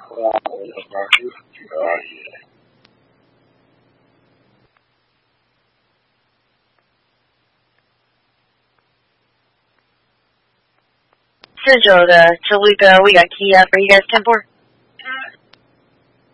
Central to Toluca, we got key up. Are you guys 10-4?